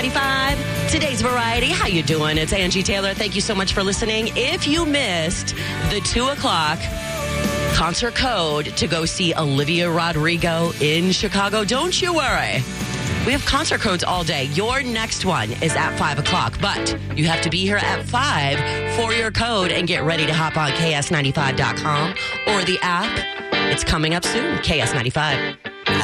KS95, today's variety. How you doing? It's Angie Taylor. Thank you so much for listening. If you missed the 2 o'clock concert code to go see Olivia Rodrigo in Chicago, don't you worry. We have concert codes all day. Your next one is at 5 o'clock, but you have to be here at 5 for your code and get ready to hop on KS95.com or the app. It's coming up soon, KS95.